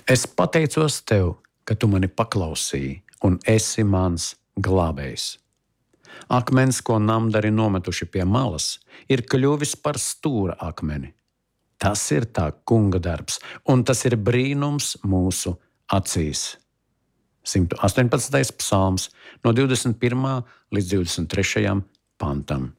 Es pateicos tev, ka tu mani paklausīji un esi mans glābējs. Akmens, ko namdari nometuši pie malas, ir kļuvis par stūra akmeni. Tas ir tā kunga darbs, un tas ir brīnums mūsu acīs. 118. psalms no 21. līdz 23. pantam.